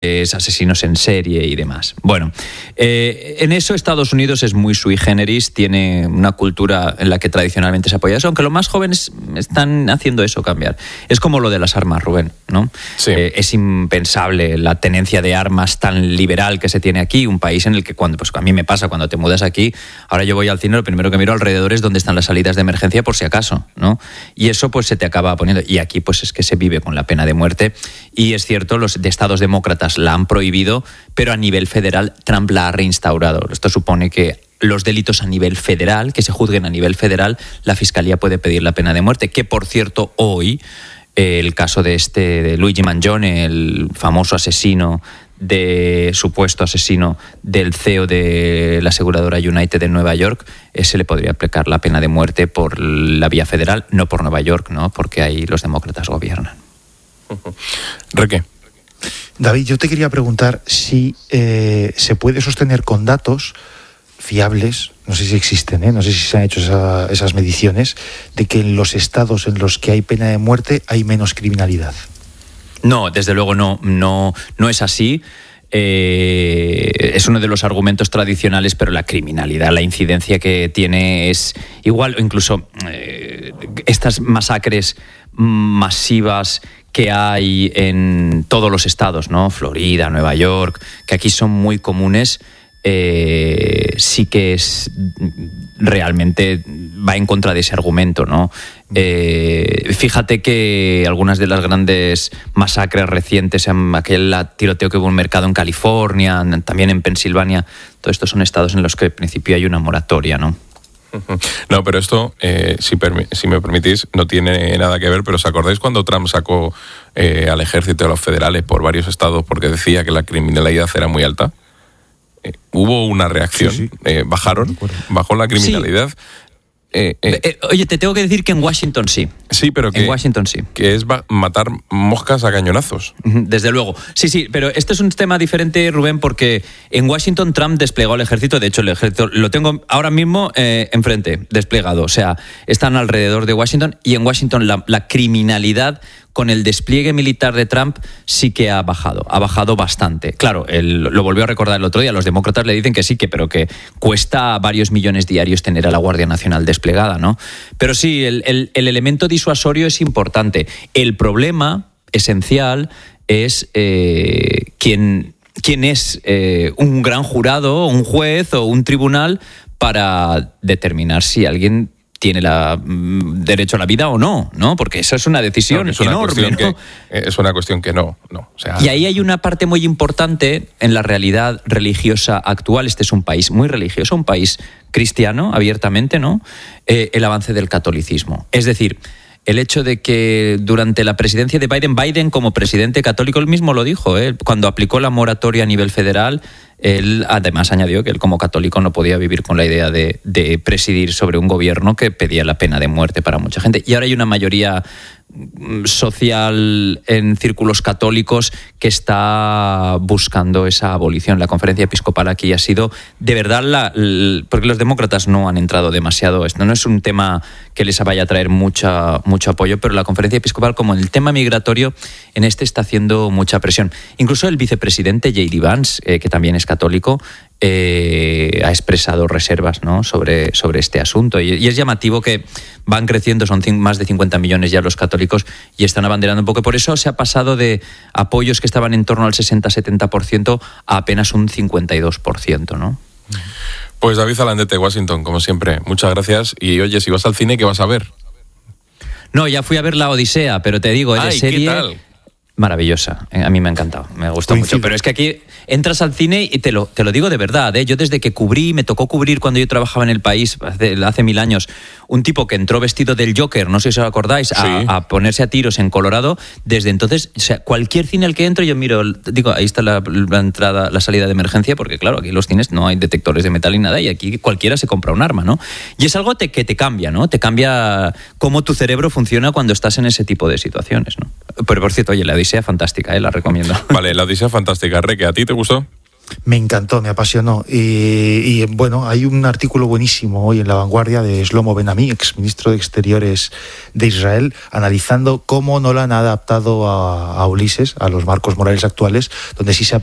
asesinos en serie y demás. Bueno, en eso Estados Unidos es muy sui generis, tiene una cultura en la que tradicionalmente se apoya eso, aunque los más jóvenes están haciendo eso cambiar. Es como lo de las armas, Rubén, ¿no? Sí. Es impensable la tenencia de armas tan liberal que se tiene aquí, un país en el que pues a mí me pasa cuando te mudas aquí, ahora yo voy al cine, lo primero que miro alrededor es dónde están las salidas de emergencia por si acaso, ¿no? Y eso pues se te acaba poniendo, y aquí pues es que se vive con la pena de muerte, y es cierto, los de estados demócratas la han prohibido, pero a nivel federal Trump la ha reinstaurado. Esto supone que los delitos a nivel federal, que se juzguen a nivel federal, la Fiscalía puede pedir la pena de muerte, que por cierto hoy el caso de Luigi Mangione, el famoso supuesto asesino del CEO de la aseguradora United en Nueva York, se le podría aplicar la pena de muerte por la vía federal, no por Nueva York, ¿no? Porque ahí los demócratas gobiernan. Reque. David, yo te quería preguntar si se puede sostener con datos fiables, no sé si existen, no sé si se han hecho esas mediciones, de que en los estados en los que hay pena de muerte hay menos criminalidad. No, desde luego no es así. Es uno de los argumentos tradicionales, pero la criminalidad, la incidencia que tiene es igual, o incluso estas masacres masivas que hay en todos los estados, ¿no? Florida, Nueva York, que aquí son muy comunes, sí que es realmente va en contra de ese argumento, ¿no? Fíjate que algunas de las grandes masacres recientes, aquel tiroteo que hubo en un mercado en California, también en Pensilvania, todos estos son estados en los que al principio hay una moratoria, ¿no? No, pero esto, si me permitís, no tiene nada que ver, pero ¿os acordáis cuando Trump sacó al ejército de los federales por varios estados porque decía que la criminalidad era muy alta? Hubo una reacción, sí. Bajó la criminalidad. Sí. Oye, te tengo que decir que en Washington sí. Sí, pero en Washington sí. Que es matar moscas a cañonazos. Desde luego. Sí, pero este es un tema diferente, Rubén, porque en Washington Trump desplegó el ejército. De hecho, el ejército lo tengo ahora mismo enfrente, desplegado. O sea, están alrededor de Washington, y en Washington la criminalidad con el despliegue militar de Trump sí que ha bajado bastante. Claro, él lo volvió a recordar el otro día, los demócratas le dicen que sí, pero que cuesta varios millones diarios tener a la Guardia Nacional desplegada, ¿no? Pero sí, el elemento disuasorio es importante. El problema esencial es quién es un gran jurado, un juez o un tribunal para determinar si alguien tiene derecho a la vida o no, ¿no? Porque esa es una decisión enorme, ¿no? Es una cuestión que no. O sea, y ahí hay una parte muy importante en la realidad religiosa actual. Este es un país muy religioso, un país cristiano, abiertamente, ¿no? El avance del catolicismo. Es decir, el hecho de que durante la presidencia de Biden como presidente católico, él mismo lo dijo, cuando aplicó la moratoria a nivel federal, él además añadió que él como católico no podía vivir con la idea de presidir sobre un gobierno que pedía la pena de muerte para mucha gente. Y ahora hay una mayoría social en círculos católicos que está buscando esa abolición. La conferencia episcopal aquí ha sido, de verdad, porque los demócratas no han entrado demasiado. Esto no es un tema que les vaya a traer mucho apoyo, pero la conferencia episcopal, como en el tema migratorio, en este está haciendo mucha presión. Incluso el vicepresidente J.D. Vance, que también es católico, ha expresado reservas, ¿no? sobre este asunto. Y es llamativo que van creciendo, son más de 50 millones ya los católicos y están abanderando un poco. Por eso se ha pasado de apoyos que estaban en torno al 60-70% a apenas un 52%, ¿no? Pues David Zalandete, Washington, como siempre, muchas gracias. Y oye, si vas al cine, ¿qué vas a ver? No, ya fui a ver La Odisea, pero te digo, de serie... ¿Qué tal? Maravillosa, a mí me ha encantado, me gustó mucho, pero es que aquí entras al cine y te lo digo de verdad, yo desde que me tocó cubrir cuando yo trabajaba en El País hace 1000 años, un tipo que entró vestido del Joker, no sé si os acordáis, sí, a ponerse a tiros en Colorado, desde entonces, o sea, cualquier cine al que entro yo miro, digo, ahí está la entrada, la salida de emergencia, porque claro, aquí en los cines no hay detectores de metal ni nada y aquí cualquiera se compra un arma, ¿no? Y es algo que te cambia, ¿no? Te cambia cómo tu cerebro funciona cuando estás en ese tipo de situaciones, ¿no? Pero por cierto, oye, La Odisea fantástica, la recomiendo. Vale, La Odisea fantástica. Reque, ¿a ti te gustó? Me encantó, me apasionó. Y bueno, hay un artículo buenísimo hoy en La Vanguardia de Shlomo Ben-Ami, exministro de Exteriores de Israel, analizando cómo no lo han adaptado a Ulises, a los marcos morales actuales, donde sí se